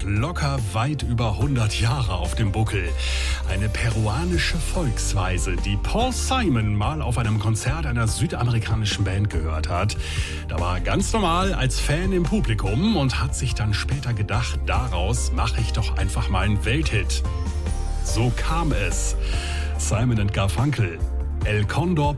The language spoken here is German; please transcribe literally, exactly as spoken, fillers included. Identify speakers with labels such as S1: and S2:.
S1: locker weit über hundert Jahre auf dem Buckel. Eine peruanische Volksweise, die Paul Simon mal auf einem Konzert einer südamerikanischen Band gehört hat. Da war er ganz normal als Fan im Publikum und hat sich dann später gedacht, daraus mache ich doch einfach mal einen Welthit. So kam es. Simon and Garfunkel, El Condor